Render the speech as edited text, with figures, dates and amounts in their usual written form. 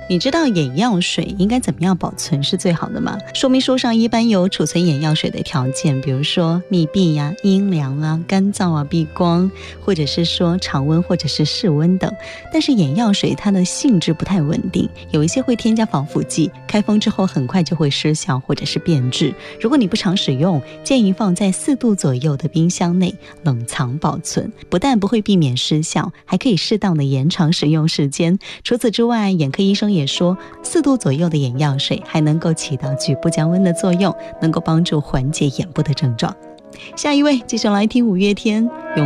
你知道眼药水应该怎么样保存是最好的吗？说明书上一般有储存眼药水的条件，比如说密闭呀、阴凉啊、干燥啊、避光，或者是说常温或者是室温等。但是眼药水它的性质不太稳定，有一些会添加防腐剂，开封之后很快就会失效或者是变质。如果你不常使用，建议放在4度左右的冰箱内冷藏保存，不但不会避免失效，还可以适当的延长使用时间。除此之外，眼科医生也说，4度左右的眼药水还能够起到局部降温的作用，能够帮助缓解眼部的症状。下一位继续来听五月天。